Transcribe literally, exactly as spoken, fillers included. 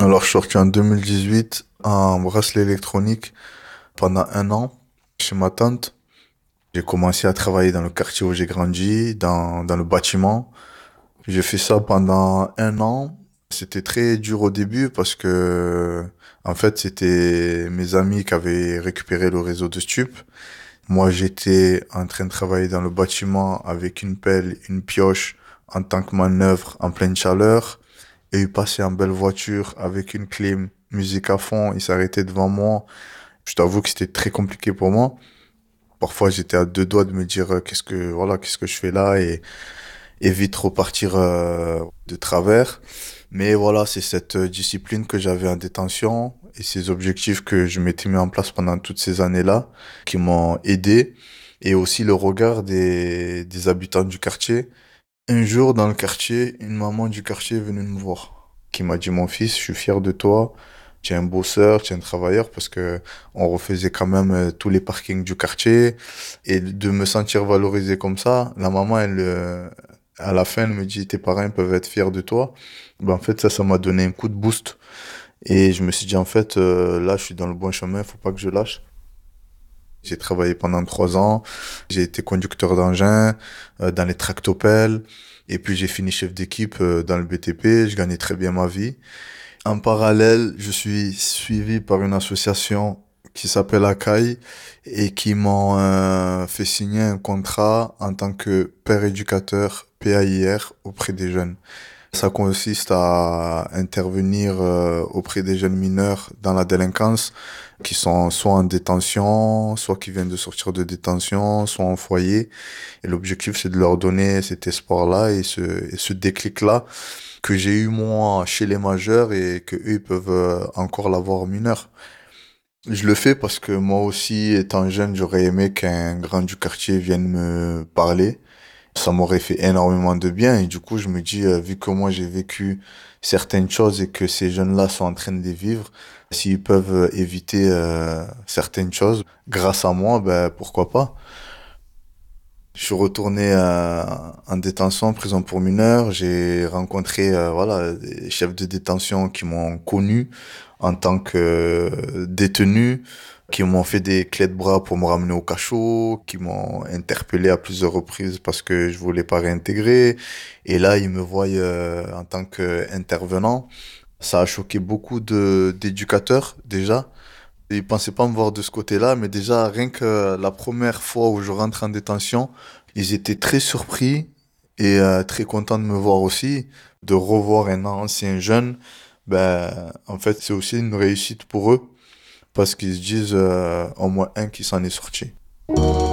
Alors, je suis sorti en deux mille dix-huit en bracelet électronique pendant un an chez ma tante. J'ai commencé à travailler dans le quartier où j'ai grandi, dans, dans le bâtiment. J'ai fait ça pendant un an. C'était très dur au début parce que, en fait, c'était mes amis qui avaient récupéré le réseau de stup. Moi, j'étais en train de travailler dans le bâtiment avec une pelle, une pioche en tant que manœuvre en pleine chaleur. Et il passait en belle voiture avec une clim, musique à fond. Il s'arrêtait devant moi. Je t'avoue que c'était très compliqué pour moi. Parfois, j'étais à deux doigts de me dire euh, qu'est-ce que voilà, qu'est-ce que je fais là et, et vite repartir euh, de travers. Mais voilà, c'est cette euh, discipline que j'avais en détention et ces objectifs que je m'étais mis en place pendant toutes ces années-là qui m'ont aidé et aussi le regard des, des habitants du quartier. Un jour, dans le quartier, une maman du quartier est venue me voir, qui m'a dit, mon fils, je suis fier de toi, tu es un bosseur, tu es un travailleur, parce que on refaisait quand même euh, tous les parkings du quartier, et de me sentir valorisé comme ça, la maman, elle, euh, à la fin, elle me dit, tes parents peuvent être fiers de toi. Ben, en fait, ça, ça m'a donné un coup de boost, et je me suis dit, en fait, euh, là, je suis dans le bon chemin, faut pas que je lâche. J'ai travaillé pendant trois ans. J'ai été conducteur d'engin euh, dans les tractopelles. Et puis j'ai fini chef d'équipe euh, dans le B T P. Je gagnais très bien ma vie. En parallèle, je suis suivi par une association qui s'appelle Akai et qui m'ont euh, fait signer un contrat en tant que père éducateur P A I R auprès des jeunes. Ça consiste à intervenir euh, auprès des jeunes mineurs dans la délinquance qui sont soit en détention, soit qui viennent de sortir de détention, soit en foyer. Et l'objectif, c'est de leur donner cet espoir-là et ce, et ce déclic-là que j'ai eu moi chez les majeurs et que eux ils peuvent euh, encore l'avoir aux mineurs. Je le fais parce que moi aussi, étant jeune, j'aurais aimé qu'un grand du quartier vienne me parler. Ça m'aurait fait énormément de bien et du coup, je me dis, euh, vu que moi j'ai vécu certaines choses et que ces jeunes-là sont en train de les vivre, s'ils peuvent euh, éviter euh, certaines choses grâce à moi, ben pourquoi pas. Je suis retourné euh, en détention, en prison pour mineurs. J'ai rencontré euh, voilà des chefs de détention qui m'ont connu en tant que euh, détenu, qui m'ont fait des clés de bras pour me ramener au cachot, qui m'ont interpellé à plusieurs reprises parce que je voulais pas réintégrer. Et là, ils me voient euh, en tant qu'intervenant. Ça a choqué beaucoup de d'éducateurs déjà. Ils pensaient pas me voir de ce côté-là, mais déjà, rien que la première fois où je rentre en détention, ils étaient très surpris et euh, très contents de me voir aussi, de revoir un ancien jeune. Ben, en fait, c'est aussi une réussite pour eux, parce qu'ils se disent euh, au moins un qui s'en est sorti.